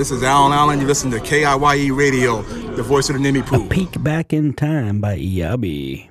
This is Alan Allen. You listen to KIYE Radio, the voice of the Nimi Poo. A Peek Back in Time by Iyabi.